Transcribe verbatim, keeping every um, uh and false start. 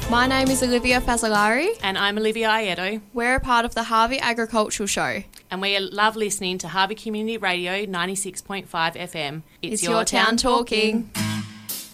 My name is Olivia Fazzolari. And I'm Olivia Aiedo. We're a part of the Harvey Agricultural Show. And we love listening to Harvey Community Radio ninety-six point five F M. It's, it's your, your town, town talking. talking.